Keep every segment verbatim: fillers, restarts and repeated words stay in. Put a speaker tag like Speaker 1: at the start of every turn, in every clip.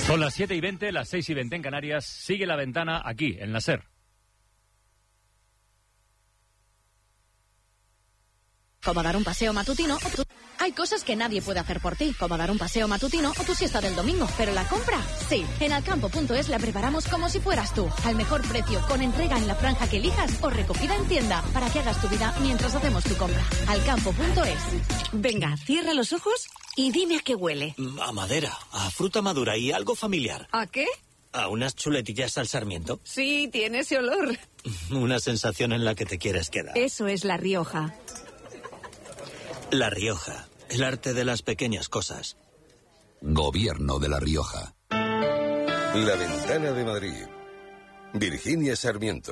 Speaker 1: Son las siete y veinte, las seis y veinte en Canarias. Sigue La Ventana aquí, en la SER.
Speaker 2: Como dar un paseo matutino o tu... Hay cosas que nadie puede hacer por ti, como dar un paseo matutino o tu siesta del domingo. Pero la compra, sí. En alcampo punto es la preparamos como si fueras tú. Al mejor precio, con entrega en la franja que elijas o recogida en tienda, para que hagas tu vida mientras hacemos tu compra. alcampo punto es.
Speaker 3: Venga, cierra los ojos y dime a qué huele.
Speaker 4: A madera, a fruta madura y algo familiar.
Speaker 3: ¿A qué?
Speaker 4: ¿A unas chuletillas al sarmiento?
Speaker 3: Sí, tiene ese olor.
Speaker 4: Una sensación en la que te quieres quedar.
Speaker 3: Eso es La Rioja.
Speaker 4: La Rioja, el arte de las pequeñas cosas.
Speaker 5: Gobierno de La Rioja.
Speaker 6: La Ventana de Madrid. Virginia Sarmiento.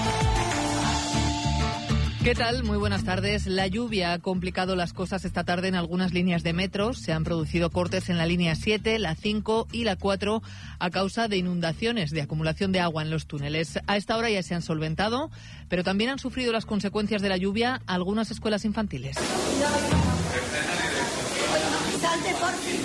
Speaker 7: ¿Qué tal? Muy buenas tardes. La lluvia ha complicado las cosas esta tarde en algunas líneas de metro. Se han producido cortes en la línea siete, la cinco y la cuatro a causa de inundaciones, de acumulación de agua en los túneles. A esta hora ya se han solventado, pero también han sufrido las consecuencias de la lluvia algunas escuelas infantiles.
Speaker 8: Salte, por fin.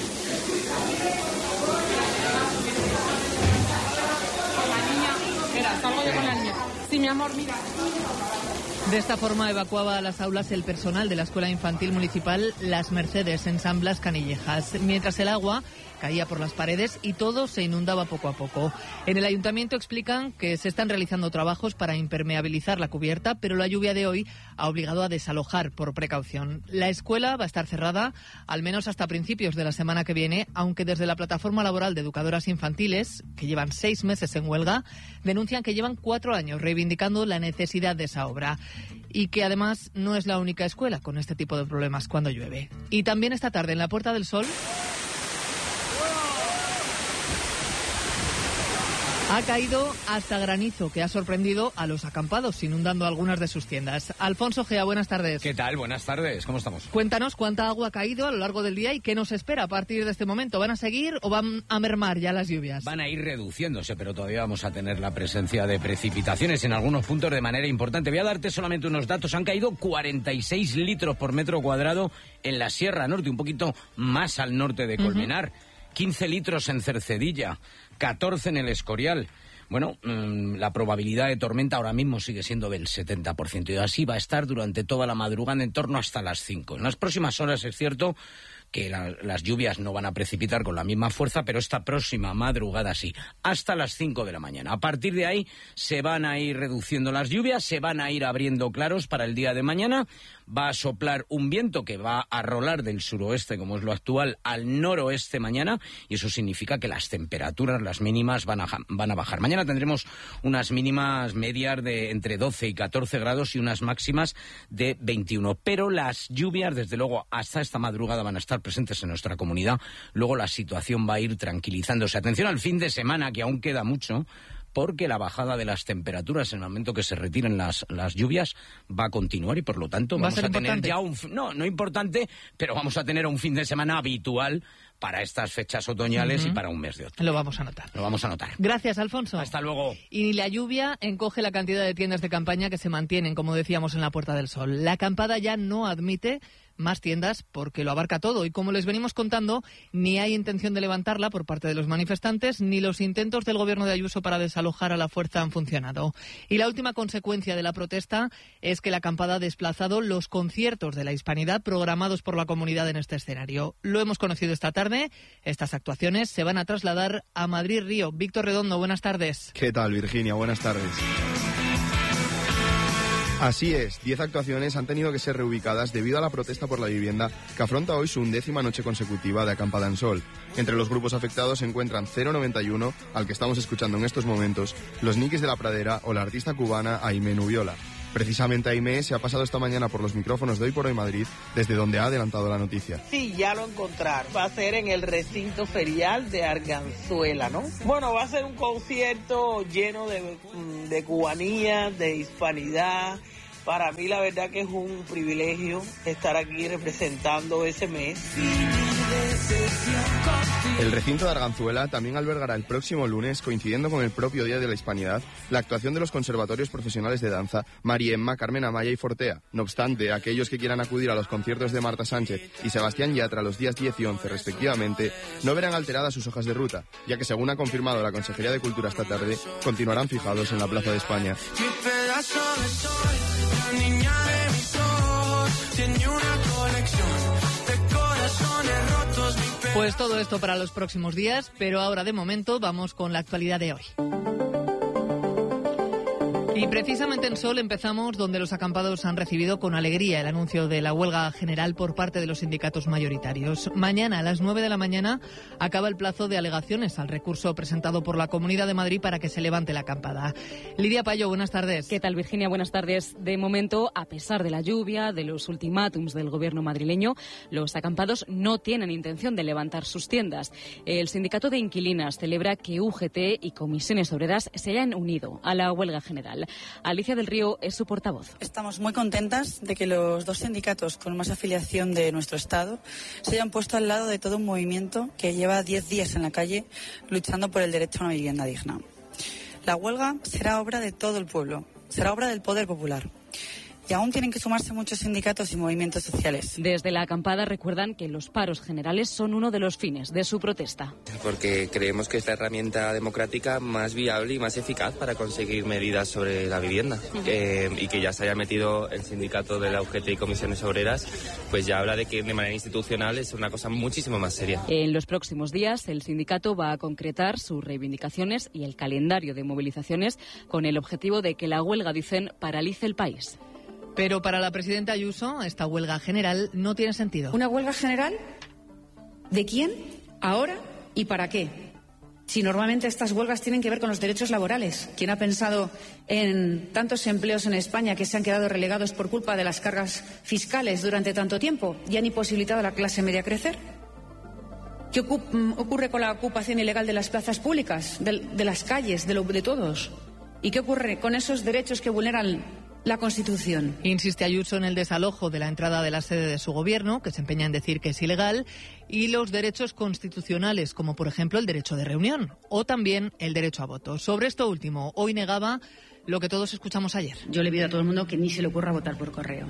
Speaker 8: Con la niña. Espera, salgo yo con la niña. Sí, mi amor, mira.
Speaker 7: De esta forma evacuaba a las aulas el personal de la Escuela Infantil Municipal Las Mercedes en San Blas Canillejas, mientras el agua caía por las paredes y todo se inundaba poco a poco. En el ayuntamiento explican que se están realizando trabajos para impermeabilizar la cubierta, pero la lluvia de hoy ha obligado a desalojar por precaución. La escuela va a estar cerrada al menos hasta principios de la semana que viene, aunque desde la Plataforma Laboral de Educadoras Infantiles, que llevan seis meses en huelga, denuncian que llevan cuatro años reivindicando la necesidad de esa obra. Y que además no es la única escuela con este tipo de problemas cuando llueve. Y también esta tarde en la Puerta del Sol ha caído hasta granizo, que ha sorprendido a los acampados, inundando algunas de sus tiendas. Alfonso Gea, buenas tardes.
Speaker 9: ¿Qué tal? Buenas tardes, ¿cómo estamos?
Speaker 7: Cuéntanos cuánta agua ha caído a lo largo del día y qué nos espera a partir de este momento. ¿Van a seguir o van a mermar ya las lluvias?
Speaker 9: Van a ir reduciéndose, pero todavía vamos a tener la presencia de precipitaciones en algunos puntos de manera importante. Voy a darte solamente unos datos. Han caído cuarenta y seis litros por metro cuadrado en la Sierra Norte, un poquito más al norte de Colmenar. Uh-huh. quince litros en Cercedilla, catorce en el Escorial. Bueno, mmm, la probabilidad de tormenta ahora mismo sigue siendo del setenta por ciento y así va a estar durante toda la madrugada, en torno hasta las cinco. En las próximas horas es cierto que la, las lluvias no van a precipitar con la misma fuerza, pero esta próxima madrugada sí, hasta las cinco de la mañana. A partir de ahí se van a ir reduciendo las lluvias, se van a ir abriendo claros para el día de mañana. Va a soplar un viento que va a rolar del suroeste, como es lo actual, al noroeste mañana, y eso significa que las temperaturas, las mínimas, van a, van a bajar. Mañana tendremos unas mínimas medias de entre doce y catorce grados y unas máximas de veintiuno. Pero las lluvias, desde luego, hasta esta madrugada van a estar presentes en nuestra comunidad. Luego la situación va a ir tranquilizándose. Atención al fin de semana, que aún queda mucho, porque la bajada de las temperaturas en el momento que se retiren las, las lluvias va a continuar y por lo tanto vamos a, a tener ya un... No, no importante, pero vamos a tener un fin de semana habitual para estas fechas otoñales uh-huh. y para un mes de otoño.
Speaker 7: Lo vamos a notar.
Speaker 9: Lo vamos a notar.
Speaker 7: Gracias, Alfonso.
Speaker 9: Hasta luego.
Speaker 7: Y la lluvia encoge la cantidad de tiendas de campaña que se mantienen, como decíamos, en la Puerta del Sol. La acampada ya no admite más tiendas porque lo abarca todo y, como les venimos contando, ni hay intención de levantarla por parte de los manifestantes ni los intentos del gobierno de Ayuso para desalojar a la fuerza han funcionado. Y la última consecuencia de la protesta es que la acampada ha desplazado los conciertos de la Hispanidad programados por la comunidad en este escenario. Lo hemos conocido esta tarde. Estas actuaciones se van a trasladar a Madrid-Río. Víctor Redondo, buenas tardes.
Speaker 10: ¿Qué tal, Virginia? Buenas tardes. Así es, diez actuaciones han tenido que ser reubicadas debido a la protesta por la vivienda que afronta hoy su undécima noche consecutiva de acampada en sol. Entre los grupos afectados se encuentran cero noventa y uno, al que estamos escuchando en estos momentos, los Nikis de la Pradera o la artista cubana Aimé Nubiola. Precisamente Aimé se ha pasado esta mañana por los micrófonos de Hoy por Hoy Madrid, desde donde ha adelantado la noticia.
Speaker 11: Sí, ya lo encontraron. Va a ser en el recinto ferial de Arganzuela, ¿no? Bueno, va a ser un concierto lleno de, de cubanía, de hispanidad. Para mí la verdad que es un privilegio estar aquí representando ese mes.
Speaker 10: El recinto de Arganzuela también albergará el próximo lunes, coincidiendo con el propio Día de la Hispanidad, la actuación de los conservatorios profesionales de danza María Emma, Carmen Amaya y Fortea. No obstante, aquellos que quieran acudir a los conciertos de Marta Sánchez y Sebastián Yatra los días diez y once respectivamente, no verán alteradas sus hojas de ruta, ya que según ha confirmado la Consejería de Cultura esta tarde, continuarán fijados en la Plaza de España.
Speaker 7: Pues todo esto para los próximos días, pero ahora de momento vamos con la actualidad de hoy. Y precisamente en Sol empezamos donde los acampados han recibido con alegría el anuncio de la huelga general por parte de los sindicatos mayoritarios. Mañana a las nueve de la mañana acaba el plazo de alegaciones al recurso presentado por la Comunidad de Madrid para que se levante la acampada. Lidia Payo, buenas tardes.
Speaker 12: ¿Qué tal, Virginia? Buenas tardes. De momento, a pesar de la lluvia, de los ultimátums del gobierno madrileño, los acampados no tienen intención de levantar sus tiendas. El sindicato de inquilinas celebra que U G T y comisiones obreras se hayan unido a la huelga general. Alicia del Río es su portavoz.
Speaker 13: Estamos muy contentas de que los dos sindicatos con más afiliación de nuestro Estado se hayan puesto al lado de todo un movimiento que lleva diez días en la calle luchando por el derecho a una vivienda digna. La huelga será obra de todo el pueblo, será obra del poder popular. Y aún tienen que sumarse muchos sindicatos y movimientos sociales.
Speaker 12: Desde la acampada recuerdan que los paros generales son uno de los fines de su protesta.
Speaker 14: Porque creemos que es la herramienta democrática más viable y más eficaz para conseguir medidas sobre la vivienda. Uh-huh. eh, y que ya se haya metido el sindicato de la U G T y comisiones obreras, pues ya habla de que de manera institucional es una cosa muchísimo más seria.
Speaker 12: En los próximos días el sindicato va a concretar sus reivindicaciones y el calendario de movilizaciones con el objetivo de que la huelga, dicen, paralice el país.
Speaker 7: Pero para la presidenta Ayuso, esta huelga general no tiene sentido.
Speaker 15: ¿Una huelga general? ¿De quién? ¿Ahora? ¿Y para qué? Si normalmente estas huelgas tienen que ver con los derechos laborales. ¿Quién ha pensado en tantos empleos en España que se han quedado relegados por culpa de las cargas fiscales durante tanto tiempo y han imposibilitado a la clase media crecer? ¿Qué ocurre con la ocupación ilegal de las plazas públicas, de, de las calles, de, lo, de todos? ¿Y qué ocurre con esos derechos que vulneran la Constitución?
Speaker 7: Insiste Ayuso en el desalojo de la entrada de la sede de su gobierno, que se empeña en decir que es ilegal, y los derechos constitucionales, como por ejemplo el derecho de reunión o también el derecho a voto. Sobre esto último, hoy negaba lo que todos escuchamos ayer.
Speaker 15: Yo le pido a todo el mundo que ni se le ocurra votar por correo.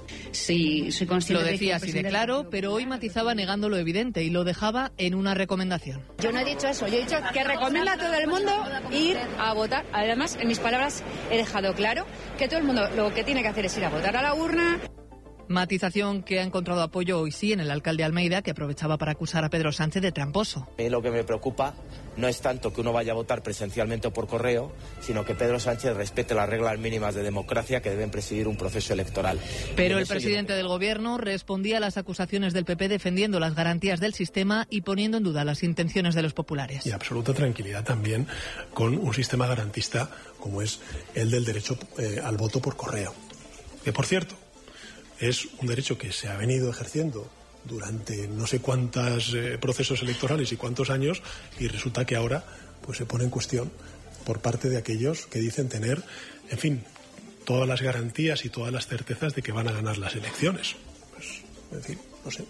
Speaker 15: Sí, soy consciente
Speaker 7: lo decía
Speaker 15: de que
Speaker 7: así de claro, pero hoy matizaba negando lo evidente y lo dejaba en una recomendación.
Speaker 16: Yo no he dicho eso, yo he dicho que recomiendo a todo el mundo ir a votar. Además, en mis palabras he dejado claro que todo el mundo lo que tiene que hacer es ir a votar a la urna.
Speaker 7: Matización que ha encontrado apoyo hoy sí en el alcalde Almeida, que aprovechaba para acusar a Pedro Sánchez de tramposo.
Speaker 17: A mí lo que me preocupa no es tanto que uno vaya a votar presencialmente o por correo, sino que Pedro Sánchez respete las reglas mínimas de democracia que deben presidir un proceso electoral.
Speaker 7: Pero el presidente del gobierno respondía a las acusaciones del P P defendiendo las garantías del sistema y poniendo en duda las intenciones de los populares.
Speaker 18: Y absoluta tranquilidad también con un sistema garantista como es el del derecho eh, al voto por correo. Que, por cierto, es un derecho que se ha venido ejerciendo durante no sé cuántos eh, procesos electorales y cuántos años, y resulta que ahora pues se pone en cuestión por parte de aquellos que dicen tener, en fin, todas las garantías y todas las certezas de que van a ganar las elecciones. Pues, en fin, no sé.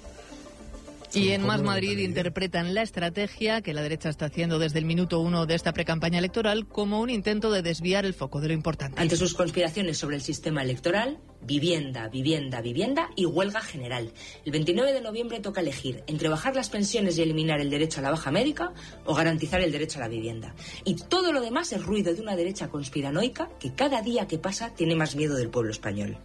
Speaker 7: Y en Más Madrid interpretan la estrategia que la derecha está haciendo desde el minuto uno de esta precampaña electoral como un intento de desviar el foco de lo importante.
Speaker 19: Ante sus conspiraciones sobre el sistema electoral, vivienda, vivienda, vivienda y huelga general. El veintinueve de noviembre toca elegir entre bajar las pensiones y eliminar el derecho a la baja médica o garantizar el derecho a la vivienda. Y todo lo demás es ruido de una derecha conspiranoica que cada día que pasa tiene más miedo del pueblo español.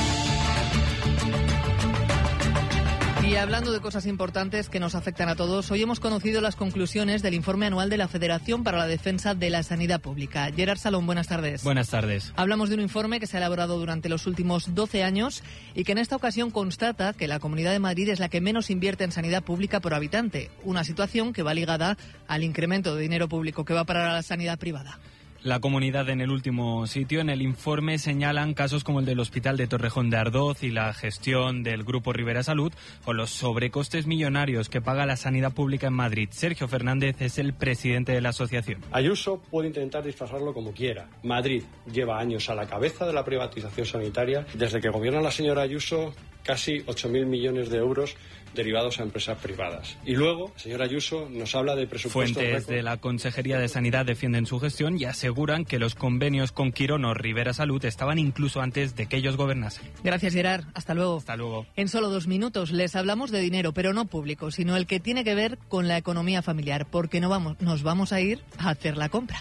Speaker 7: Y hablando de cosas importantes que nos afectan a todos, hoy hemos conocido las conclusiones del informe anual de la Federación para la Defensa de la Sanidad Pública. Gerard Salón, buenas tardes.
Speaker 1: Buenas tardes.
Speaker 7: Hablamos de un informe que se ha elaborado durante los últimos doce años y que en esta ocasión constata que la Comunidad de Madrid es la que menos invierte en sanidad pública por habitante, una situación que va ligada al incremento de dinero público que va para la sanidad privada.
Speaker 1: La comunidad en el último sitio. En el informe señalan casos como el del Hospital de Torrejón de Ardoz y la gestión del Grupo Rivera Salud o los sobrecostes millonarios que paga la sanidad pública en Madrid. Sergio Fernández es el presidente de la asociación.
Speaker 20: Ayuso puede intentar disfrazarlo como quiera. Madrid lleva años a la cabeza de la privatización sanitaria. Desde que gobierna la señora Ayuso, casi ocho mil millones de euros derivados a empresas privadas. Y luego, señora Ayuso, nos habla de presupuestos
Speaker 1: Fuentes
Speaker 20: récord.
Speaker 1: de la Consejería de Sanidad defienden su gestión y aseguran que los convenios con Quirón o Rivera Salud estaban incluso antes de que ellos gobernasen.
Speaker 7: Gracias, Gerard. Hasta luego.
Speaker 1: Hasta luego.
Speaker 7: En solo dos minutos les hablamos de dinero, pero no público, sino el que tiene que ver con la economía familiar, porque no vamos, nos vamos a ir a hacer la compra.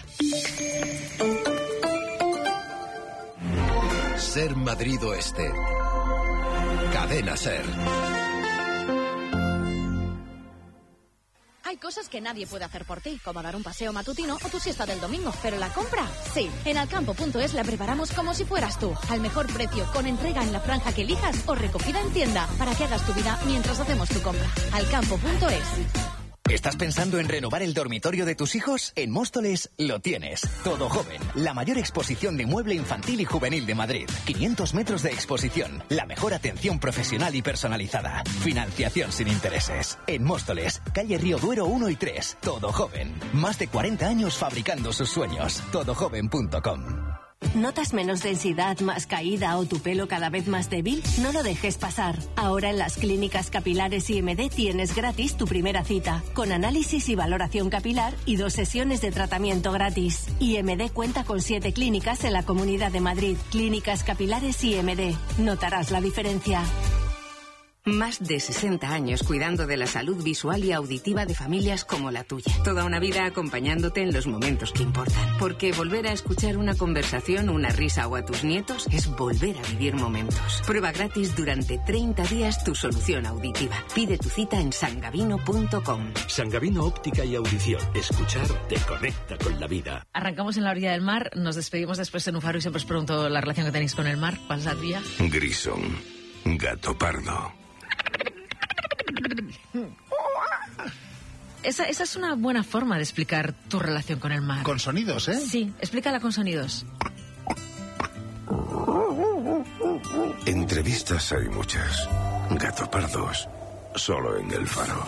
Speaker 21: Ser Madrid Oeste. Cadena Ser.
Speaker 2: Hay cosas que nadie puede hacer por ti, como dar un paseo matutino o tu siesta del domingo, pero la compra, sí. En alcampo punto es la preparamos como si fueras tú, al mejor precio, con entrega en la franja que elijas o recogida en tienda, para que hagas tu vida mientras hacemos tu compra. alcampo punto es.
Speaker 22: ¿Estás pensando en renovar el dormitorio de tus hijos? En Móstoles lo tienes. Todo Joven, la mayor exposición de mueble infantil y juvenil de Madrid. quinientos metros de exposición, la mejor atención profesional y personalizada. Financiación sin intereses. En Móstoles, calle Río Duero uno y tres. Todo Joven. Más de cuarenta años fabricando sus sueños. todo joven punto com.
Speaker 3: ¿Notas menos densidad, más caída o tu pelo cada vez más débil? No lo dejes pasar. Ahora en las clínicas capilares I M D tienes gratis tu primera cita, con análisis y valoración capilar y dos sesiones de tratamiento gratis. I M D cuenta con siete clínicas en la Comunidad de Madrid. Clínicas capilares I M D. Notarás la diferencia.
Speaker 23: Más de sesenta años cuidando de la salud visual y auditiva de familias como la tuya. Toda una vida acompañándote en los momentos que importan. Porque volver a escuchar una conversación, una risa o a tus nietos es volver a vivir momentos. Prueba gratis durante treinta días tu solución auditiva. Pide tu cita en sangavino punto com.
Speaker 24: Sangavino Óptica y Audición. Escuchar te conecta con la vida.
Speaker 25: Arrancamos en la orilla del mar, nos despedimos después en un faro y siempre os pregunto la relación que tenéis con el mar. ¿Cuál es la tuya?
Speaker 6: Grisón. Gato pardo.
Speaker 25: Esa, esa es una buena forma de explicar tu relación con el mar.
Speaker 26: Con sonidos, ¿eh?
Speaker 25: Sí, explícala con sonidos.
Speaker 6: Entrevistas hay muchas. Gato pardos. Solo en El Faro.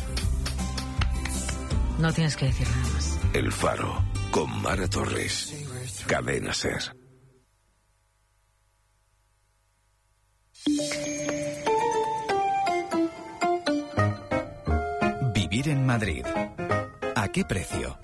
Speaker 25: No tienes que decir nada más.
Speaker 6: El Faro. Con Mara Torres. Cadena Ser.
Speaker 22: Vivir en Madrid. ¿A qué precio?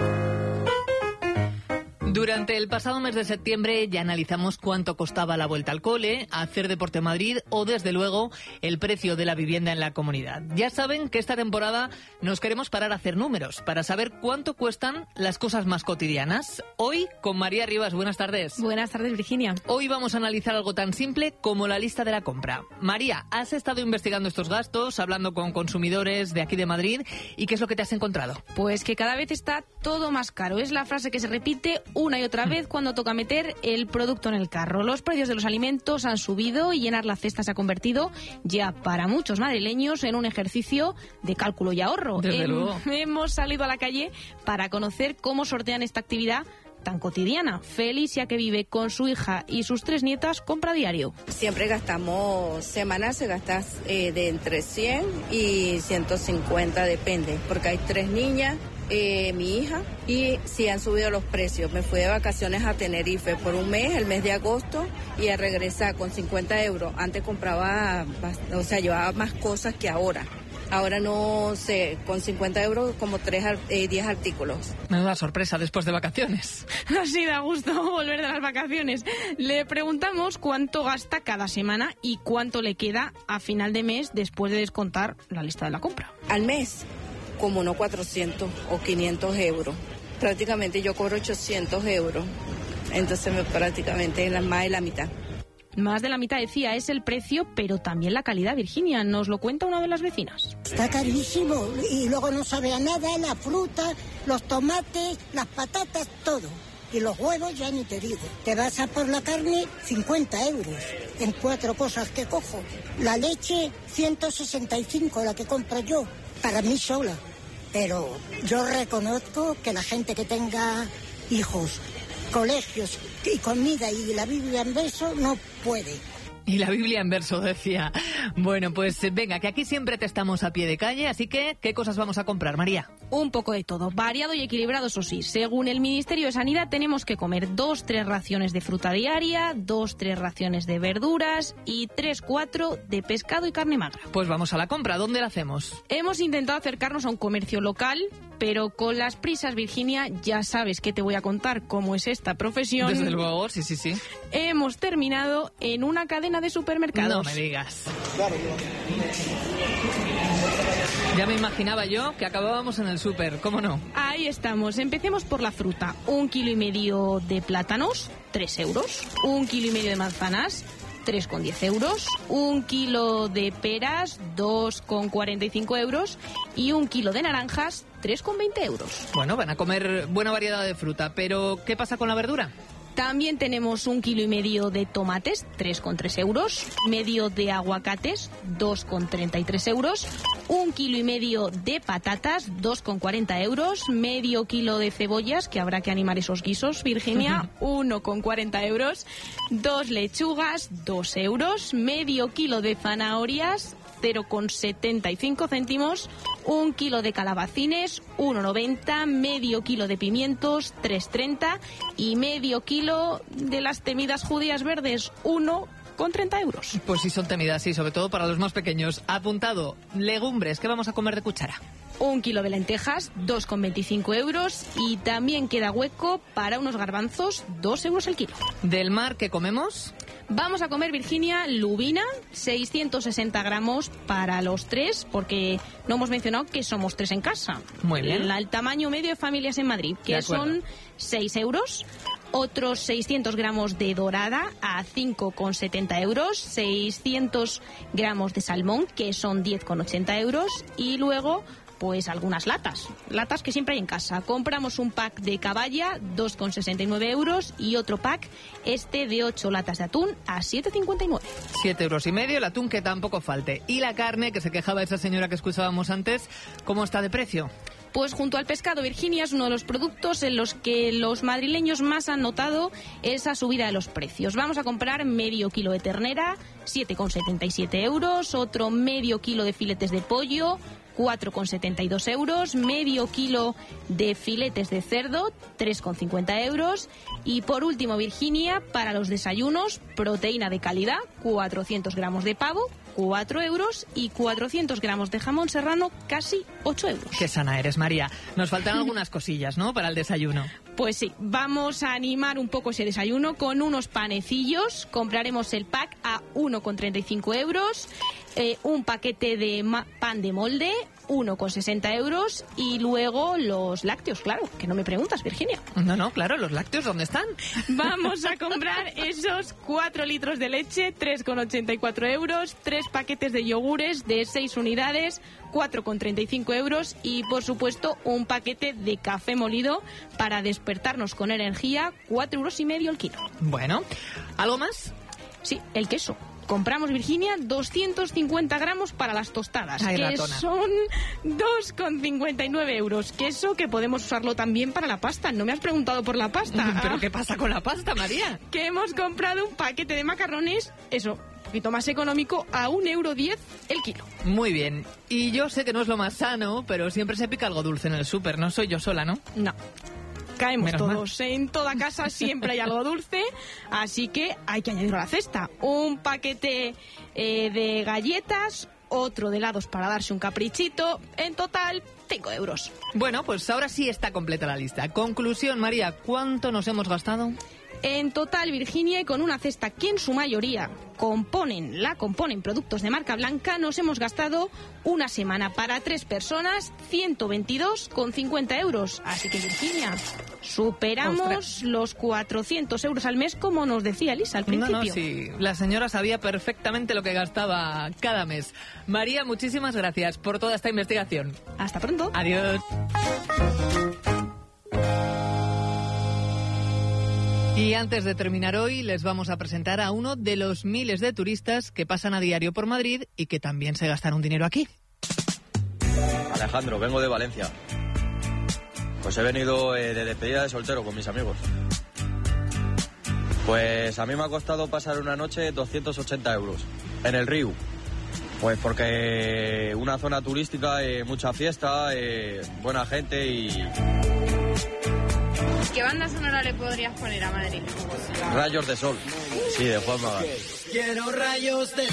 Speaker 7: Durante el pasado mes de septiembre ya analizamos cuánto costaba la vuelta al cole, hacer deporte en Madrid o, desde luego, el precio de la vivienda en la comunidad. Ya saben que esta temporada nos queremos parar a hacer números para saber cuánto cuestan las cosas más cotidianas. Hoy con María Rivas. Buenas tardes.
Speaker 27: Buenas tardes, Virginia.
Speaker 7: Hoy vamos a analizar algo tan simple como la lista de la compra. María, has estado investigando estos gastos, hablando con consumidores de aquí de Madrid, ¿y qué es lo que te has encontrado?
Speaker 27: Pues que cada vez está todo más caro. Es la frase que se repite una y otra vez cuando toca meter el producto en el carro. Los precios de los alimentos han subido y llenar la cesta se ha convertido ya para muchos madrileños en un ejercicio de cálculo y ahorro.
Speaker 7: Desde luego.
Speaker 27: Hemos salido a la calle para conocer cómo sortean esta actividad tan cotidiana. Felicia, que vive con su hija y sus tres nietas, compra diario.
Speaker 28: Siempre gastamos semanal, se gasta eh, de entre cien y ciento cincuenta, depende, porque hay tres niñas. Eh, mi hija, y sí han subido los precios. Me fui de vacaciones a Tenerife por un mes, el mes de agosto, y a regresar con cincuenta euros. Antes compraba, o sea, llevaba más cosas que ahora. Ahora no sé, con cincuenta euros como tres, eh, diez artículos.
Speaker 7: Menuda sorpresa después de vacaciones.
Speaker 27: Así da gusto volver de las vacaciones. Le preguntamos cuánto gasta cada semana y cuánto le queda a final de mes después de descontar la lista de la compra.
Speaker 28: Al mes, como unos cuatrocientos o quinientos euros. Prácticamente yo cobro ochocientos euros. Entonces me, prácticamente es más de la mitad.
Speaker 27: Más de la mitad, decía, es el precio, pero también la calidad. Virginia, nos lo cuenta una de las vecinas.
Speaker 29: Está carísimo y luego no sabe a nada, la fruta, los tomates, las patatas, todo. Y los huevos ya ni te digo. Te vas a por la carne, cincuenta euros en cuatro cosas que cojo. La leche, ciento sesenta y cinco, la que compro yo, para mí sola. Pero yo reconozco que la gente que tenga hijos, colegios y comida y la Biblia en beso no puede.
Speaker 7: Y la Biblia en verso, decía. Bueno, pues venga, que aquí siempre te estamos a pie de calle, así que, ¿qué cosas vamos a comprar, María?
Speaker 27: Un poco de todo, variado y equilibrado, eso sí. Según el Ministerio de Sanidad, tenemos que comer dos, tres raciones de fruta diaria, dos, tres raciones de verduras y tres, cuatro de pescado y carne magra.
Speaker 7: Pues vamos a la compra, ¿dónde la hacemos?
Speaker 27: Hemos intentado acercarnos a un comercio local, pero con las prisas, Virginia, ya sabes que te voy a contar cómo es esta profesión.
Speaker 7: Desde luego, sí, sí, sí.
Speaker 27: Hemos terminado en una cadena de supermercados.
Speaker 7: No me digas. Ya me imaginaba yo que acabábamos en el súper, ¿cómo no?
Speaker 27: Ahí estamos. Empecemos por la fruta. Un kilo y medio de plátanos, tres euros. Un kilo y medio de manzanas, tres con diez euros. Un kilo de peras, dos con cuarenta y cinco euros. Y un kilo de naranjas, tres con veinte euros.
Speaker 7: Bueno, van a comer buena variedad de fruta, pero ¿qué pasa con la verdura?
Speaker 27: También tenemos un kilo y medio de tomates, tres con tres euros, medio de aguacates, dos con treinta y tres euros, un kilo y medio de patatas, dos con cuarenta euros, medio kilo de cebollas, que habrá que animar esos guisos, Virginia, uno con cuarenta euros, dos lechugas, dos euros, medio kilo de zanahorias, cero con setenta y cinco céntimos, un kilo de calabacines, uno noventa, medio kilo de pimientos, tres treinta y medio kilo de las temidas judías verdes, uno con treinta euros.
Speaker 7: Pues sí son temidas, sí, sobre todo para los más pequeños. Apuntado, legumbres, ¿qué vamos a comer de cuchara?
Speaker 27: Un kilo de lentejas, dos con veinticinco euros y también queda hueco para unos garbanzos, dos euros el kilo.
Speaker 7: ¿Del mar qué comemos?
Speaker 27: Vamos a comer, Virginia, lubina, seiscientos sesenta gramos para los tres, porque no hemos mencionado que somos tres en casa.
Speaker 7: Muy bien.
Speaker 27: El, el tamaño medio de familias en Madrid, que son seis euros. Otros seiscientos gramos de dorada a cinco con setenta euros. seiscientos gramos de salmón, que son diez con ochenta euros. Y luego, pues algunas latas, latas que siempre hay en casa. Compramos un pack de caballa, dos con sesenta y nueve euros, y otro pack, este de ocho latas de atún, a siete cincuenta y nueve.
Speaker 7: siete euros y medio, el atún que tampoco falte. Y la carne, que se quejaba esa señora que escuchábamos antes, ¿cómo está de precio?
Speaker 27: Pues junto al pescado, Virginia, es uno de los productos en los que los madrileños más han notado esa subida de los precios. Vamos a comprar medio kilo de ternera, siete con setenta y siete euros, otro medio kilo de filetes de pollo, cuatro con setenta y dos euros, medio kilo de filetes de cerdo, tres con cincuenta euros, y por último, Virginia, para los desayunos, proteína de calidad, cuatrocientos gramos de pavo, cuatro euros, y cuatrocientos gramos de jamón serrano, casi ocho euros.
Speaker 7: Qué sana eres, María. Nos faltan algunas cosillas, ¿no?, para el desayuno.
Speaker 27: Pues sí, vamos a animar un poco ese desayuno con unos panecillos. Compraremos el pack a uno con treinta y cinco euros, eh, un paquete de pan de molde, uno con sesenta euros, y luego los lácteos, claro, que no me preguntas, Virginia.
Speaker 7: No, no, claro, los lácteos, ¿dónde están?
Speaker 27: Vamos a comprar esos cuatro litros de leche, tres con ochenta y cuatro euros, tres paquetes de yogures de seis unidades, cuatro con treinta y cinco euros, y por supuesto un paquete de café molido para despertarnos con energía, cuatro euros y medio el kilo.
Speaker 7: Bueno, ¿algo más?
Speaker 27: Sí, el queso. Compramos, Virginia, doscientos cincuenta gramos para las tostadas,
Speaker 7: Ay,
Speaker 27: que
Speaker 7: ratona.
Speaker 27: son dos con cincuenta y nueve euros. Queso que podemos usarlo también para la pasta. No me has preguntado por la pasta.
Speaker 7: ¿Pero qué pasa con la pasta, María?
Speaker 27: Que hemos comprado un paquete de macarrones, eso, un poquito más económico, a un euro diez el kilo.
Speaker 7: Muy bien. Y yo sé que no es lo más sano, pero siempre se pica algo dulce en el súper. No soy yo sola, ¿no?
Speaker 27: No. Caemos
Speaker 7: Menos
Speaker 27: todos.
Speaker 7: mal.
Speaker 27: En toda casa siempre hay algo dulce, así que hay que añadirlo a la cesta. Un paquete eh, de galletas, otro de helados para darse un caprichito. En total, cinco euros.
Speaker 7: Bueno, pues ahora sí está completa la lista. Conclusión, María, ¿cuánto nos hemos gastado?
Speaker 27: En total, Virginia, y con una cesta que en su mayoría componen, la componen productos de marca blanca, nos hemos gastado una semana para tres personas, ciento veintidós con cincuenta euros. Así que, Virginia, superamos Ostras. los cuatrocientos euros al mes, como nos decía Elisa al principio.
Speaker 7: No, no, sí, la señora sabía perfectamente lo que gastaba cada mes. María, muchísimas gracias por toda esta investigación.
Speaker 27: Hasta pronto.
Speaker 7: Adiós. Y antes de terminar hoy, les vamos a presentar a uno de los miles de turistas que pasan a diario por Madrid y que también se gastan un dinero aquí.
Speaker 4: Alejandro, vengo de Valencia. Pues he venido eh, de despedida de soltero con mis amigos. Pues a mí me ha costado pasar una noche doscientos ochenta euros en el Río. Pues porque una zona turística, eh, mucha fiesta, eh, buena gente y...
Speaker 27: ¿Qué banda sonora le podrías poner a Madrid?
Speaker 4: Rayos de sol. Sí, de Juan Magán.
Speaker 5: Quiero rayos de